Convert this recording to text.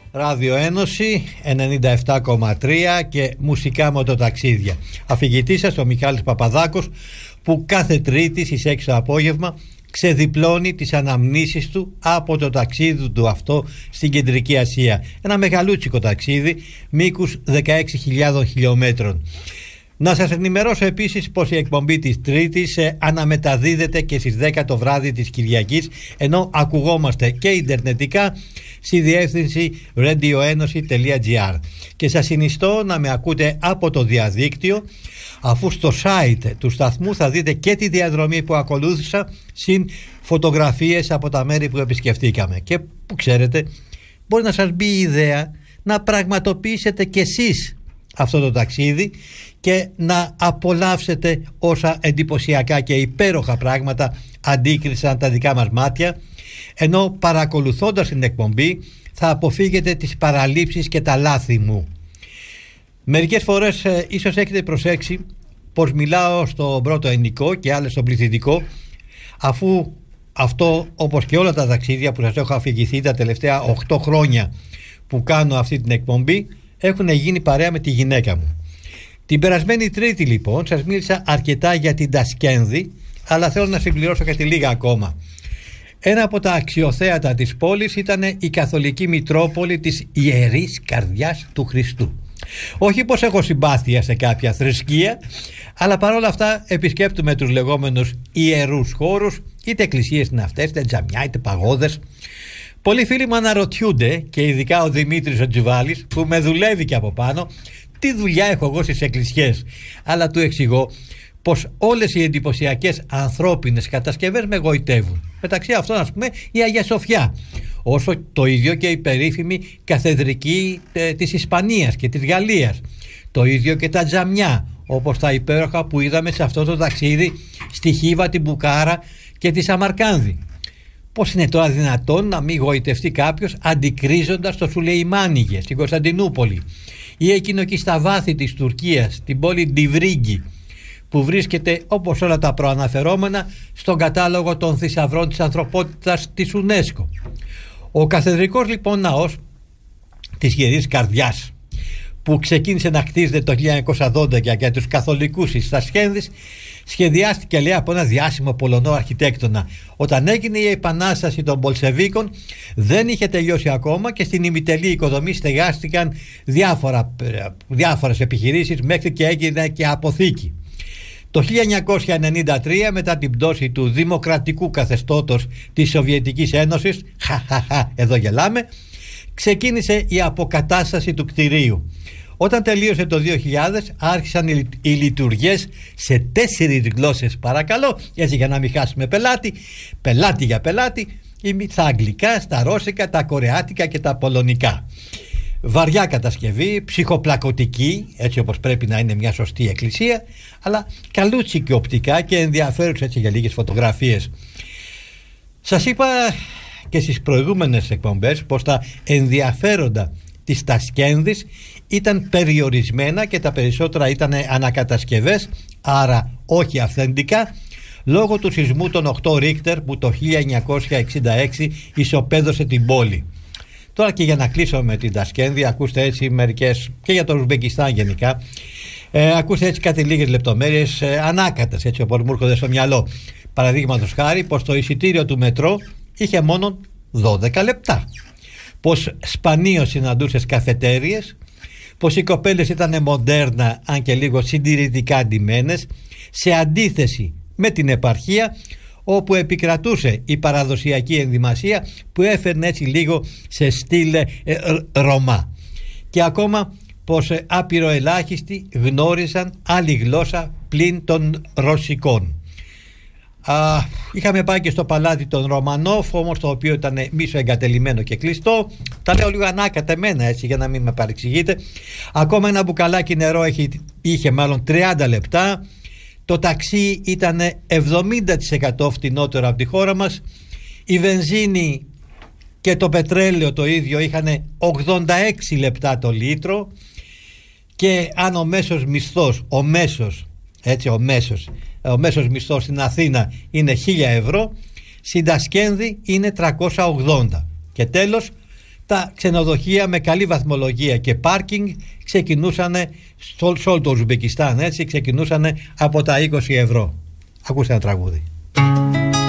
Ράδιο Ένωση 97,3 και μουσικά μοτοταξίδια. Αφηγητής σας ο Μιχάλης Παπαδάκος, που κάθε Τρίτη στις 6 το απόγευμα ξεδιπλώνει τις αναμνήσεις του από το ταξίδι του αυτό στην Κεντρική Ασία. Ένα μεγαλούτσικο ταξίδι μήκους 16.000 χιλιόμετρων. Να σας ενημερώσω επίσης πως η εκπομπή της Τρίτης αναμεταδίδεται και στις 10 το βράδυ της Κυριακής, ενώ ακουγόμαστε και ιντερνετικά στη διεύθυνση radioenosi.gr. Και σας συνιστώ να με ακούτε από το διαδίκτυο, αφού στο site του σταθμού θα δείτε και τη διαδρομή που ακολούθησα, συν φωτογραφίες από τα μέρη που επισκεφτήκαμε. Και που ξέρετε, μπορεί να σας μπει η ιδέα να πραγματοποιήσετε κι εσείς αυτό το ταξίδι και να απολαύσετε όσα εντυπωσιακά και υπέροχα πράγματα αντίκρισαν τα δικά μας μάτια, ενώ παρακολουθώντας την εκπομπή θα αποφύγετε τις παραλήψεις και τα λάθη μου. Μερικές φορές ίσως έχετε προσέξει πως μιλάω στο πρώτο ενικό και άλλες στο πληθυντικό, αφού αυτό, όπως και όλα τα ταξίδια που σας έχω αφηγηθεί τα τελευταία 8 χρόνια που κάνω αυτή την εκπομπή, έχουν γίνει παρέα με τη γυναίκα μου. Την περασμένη Τρίτη λοιπόν σας μίλησα αρκετά για την Τασκένδη, αλλά θέλω να συμπληρώσω κάτι λίγα ακόμα. Ένα από τα αξιοθέατα της πόλης ήταν η Καθολική Μητρόπολη της Ιερής Καρδιάς του Χριστού. Όχι πως έχω συμπάθεια σε κάποια θρησκεία, αλλά παρόλα αυτά επισκέπτουμε τους λεγόμενους ιερούς χώρους, είτε εκκλησίες είναι αυτές, είτε τζαμιά, είτε παγόδες. Πολλοί φίλοι μου αναρωτιούνται, και ειδικά ο Δημήτρης ο Τζιβάλης, που με δουλεύει και από πάνω, τι δουλειά έχω εγώ στις εκκλησίες. Αλλά του εξηγώ πως όλες οι εντυπωσιακές ανθρώπινες κατασκευές με γοητεύουν. Μεταξύ αυτών, ας πούμε, η Αγία Σοφιά, όσο το ίδιο και η περίφημη καθεδρική της Ισπανίας και της Γαλλίας. Το ίδιο και τα τζαμιά, όπως τα υπέροχα που είδαμε σε αυτό το ταξίδι στη Χίβα, την Μπουκάρα και τη Σαμαρκάνδη. Πώς είναι τώρα δυνατόν να μην γοητευτεί κάποιος αντικρίζοντας το Σουλεϊμάνιγε στην Κωνσταντινούπολη, ή εκείνο εκεί στα βάθη της Τουρκίας, την πόλη Ντιβρίγκη, που βρίσκεται, όπως όλα τα προαναφερόμενα, στον κατάλογο των θησαυρών της ανθρωπότητας της UNESCO. Ο καθεδρικός λοιπόν ναός της Ιερής Καρδιάς, που ξεκίνησε να χτίζεται το 1912 για τους καθολικούς της Τασκένδης, σχεδιάστηκε, λέει, από ένα διάσημο Πολωνό αρχιτέκτονα. Όταν έγινε η επανάσταση των Μπολσεβίκων δεν είχε τελειώσει ακόμα και στην ημιτελή οικοδομή στεγάστηκαν διάφορες επιχειρήσεις, μέχρι και έγινε και αποθήκη. Το 1993, μετά την πτώση του δημοκρατικού καθεστώτος της Σοβιετικής Ένωσης, εδώ γελάμε, ξεκίνησε η αποκατάσταση του κτηρίου. Όταν τελείωσε το 2000, άρχισαν οι λειτουργίες σε 4 γλώσσες, παρακαλώ, έτσι για να μην χάσουμε πελάτη για πελάτη, στα αγγλικά, στα ρώσικα, τα κορεάτικα και τα πολωνικά. Βαριά κατασκευή, ψυχοπλακωτική, έτσι όπως πρέπει να είναι μια σωστή εκκλησία, αλλά καλούτσικη οπτικά και ενδιαφέρουσα, έτσι, για λίγες φωτογραφίες. Σας είπα και στις προηγούμενες εκπομπές πως τα ενδιαφέροντα της Τασκένδης ήταν περιορισμένα και τα περισσότερα ήταν ανακατασκευές, άρα όχι αυθεντικά, λόγω του σεισμού των 8 Ρίχτερ που το 1966 ισοπαίδωσε την πόλη. Τώρα, και για να κλείσω με την Τασκένδη, ακούστε έτσι μερικές, και για το Ουσμπεκιστάν γενικά, ακούστε έτσι κάτι λίγες λεπτομέρειες ανάκατες, έτσι όπως μου έρχονται στο μυαλό. Παραδείγματος χάρη, πως το εισιτήριο του μετρό είχε μόνο 12 λεπτά, πως σπανίως συναντούσες καφετέριες, πως οι κοπέλες ήταν μοντέρνα αν και λίγο συντηρητικά ντυμένες, σε αντίθεση με την επαρχία, όπου επικρατούσε η παραδοσιακή ενδυμασία που έφερνε έτσι λίγο σε στυλ Ρωμά. Και ακόμα πως άπειρο ελάχιστοι γνώριζαν άλλη γλώσσα πλην των ρωσικών. Είχαμε πάει και στο παλάτι των Ρωμανόφ, όμως το οποίο ήταν μίσο εγκατελειμμένο και κλειστό. Τα λέω λίγο ανάκατεμένα, έτσι, για να μην με παρεξηγείτε. Ακόμα ένα μπουκαλάκι νερό είχε μάλλον 30 λεπτά. Το ταξί ήταν 70% φτηνότερο από τη χώρα μας. Η βενζίνη και το πετρέλαιο το ίδιο είχαν 86 λεπτά το λίτρο. Και αν ο μέσος μισθός, ο μέσος μισθός στην Αθήνα είναι 1.000 ευρώ, στην Τασκένδη είναι 380. Και τέλος, τα ξενοδοχεία με καλή βαθμολογία και πάρκινγκ ξεκινούσαν σε όλο το Ουσμπεκιστάν, έτσι, ξεκινούσαν από τα 20 ευρώ. Ακούστε ένα τραγούδι.